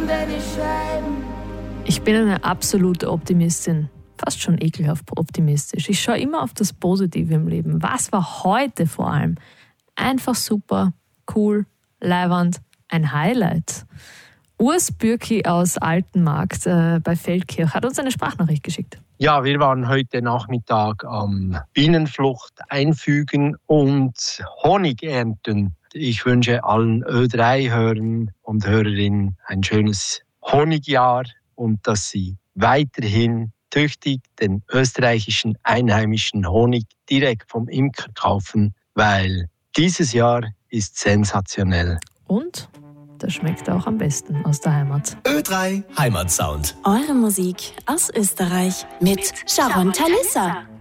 unter die Scheiben. Ich bin eine absolute Optimistin. Fast schon ekelhaft optimistisch. Ich schaue immer auf das Positive im Leben. Was war heute vor allem? Einfach super, cool, leiwand, ein Highlight. Urs Bürki aus Altenmarkt bei Feldkirch hat uns eine Sprachnachricht geschickt. Ja, wir waren heute Nachmittag am Bienenflucht einfügen und Honig ernten. Ich wünsche allen Ö3-Hörern und Hörerinnen ein schönes Honigjahr und dass sie weiterhin tüchtig den österreichischen einheimischen Honig direkt vom Imker kaufen, weil dieses Jahr ist sensationell. Und das schmeckt auch am besten aus der Heimat. Ö3 Heimatsound. Eure Musik aus Österreich mit Sharon Talissa.